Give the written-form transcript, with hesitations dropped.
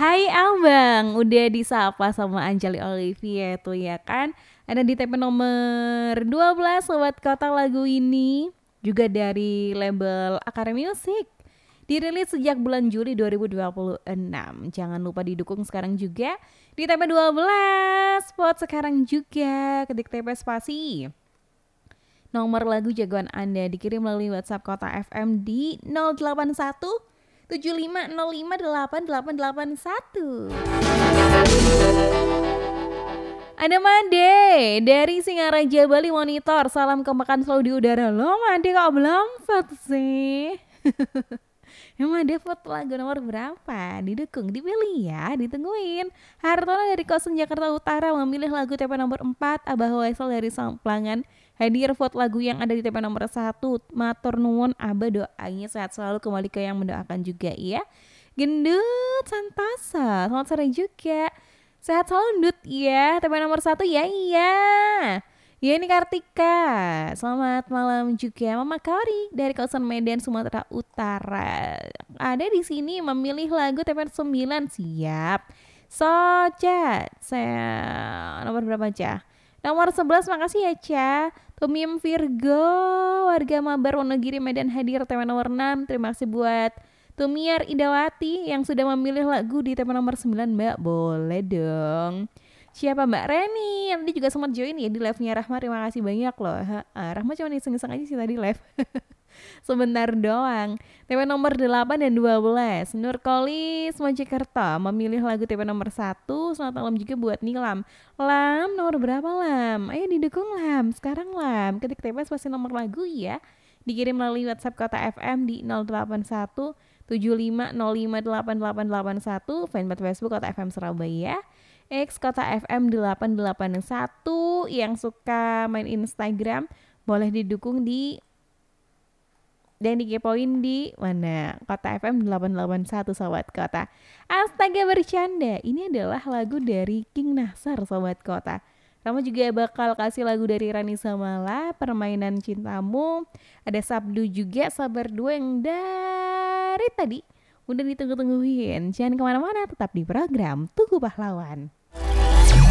Hai Abang, udah disapa sama Anjali Olivia tuh ya kan. Ada di TP nomor 12 Sobat Kota lagu ini. Juga dari label Akar Music. Dirilis sejak bulan Juli 2026. Jangan lupa didukung sekarang juga di TP 12. Spot sekarang juga, ketik TP spasi nomor lagu jagoan Anda dikirim melalui WhatsApp Kota FM di 081 75058881. Ada Made dari Singaraja Bali Monitor. Salam kemakan selalu di udara. Lo Made kok belum vote sih? Emang ada vote lagu nomor berapa? Didukung, dipilih ya, ditungguin. Hartono dari Kosen Jakarta Utara memilih lagu TP nomor 4. Abah Waisal dari Samplangan hadir vote lagu yang ada di TP nomor 1. Matur nuwun Abah, doanya sehat selalu, kembali ke yang mendoakan juga ya. Gendut Santosa, selamat sore juga. Sehat selalu Ndut ya, TP nomor 1 ya iya. Ya ini Kartika, selamat malam juga Mama Kori dari kawasan Medan Sumatera Utara. Ada di sini memilih lagu TP 9, siap. Soca, saya nomor berapa Ca? Nomor 11, makasih ya Ca. Tumim Virgo, warga Mabar Wonogiri Medan hadir TP nomor 6. Terima kasih buat Tumiar Indawati yang sudah memilih lagu di TP nomor 9 Mbak. Boleh dong. Siapa Mbak Reni? Nanti juga sempat join ya di live-nya Rahma. Terima kasih banyak loh. Rahma cuma iseng-iseng aja sih tadi live. Sebentar doang. TP nomor 8 dan 12. Nurkolis Mojokerto memilih lagu TP nomor 1. Selamat malam juga buat Nilam. Lam, nomor berapa Lam? Ayo didukung Lam. Sekarang Lam. Ketik TP spasi nomor lagu ya. Dikirim melalui WhatsApp Kota FM di 081 75058881. Fanpage Facebook Kota FM Surabaya. X Kota FM 881. Yang suka main Instagram boleh didukung di dan dikepoin di mana? Kota FM 881 Sobat Kota. Astaga bercanda. Ini adalah lagu dari King Nasar Sobat Kota. Kamu juga bakal kasih lagu dari Rani Samala, Permainan Cintamu. Ada Sabdu juga, Sabar 2 yang dari tadi udah ditunggu-tungguin. Jangan kemana-mana, tetap di program Tugu Pahlawan.